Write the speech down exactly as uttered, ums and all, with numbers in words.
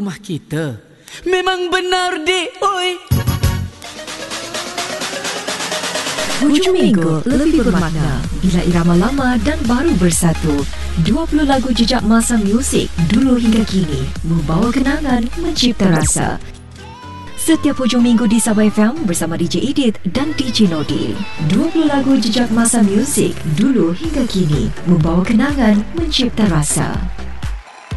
rumah kita. Memang benar dek, oi. Hujung minggu lebih bermakna bila irama lama dan baru bersatu. dua puluh lagu jejak masa muzik dulu hingga kini membawa kenangan, mencipta rasa. Setiap hujung minggu di Sabah F M bersama D J Edith dan D J Nodil. dua puluh lagu jejak masa muzik dulu hingga kini membawa kenangan, mencipta rasa.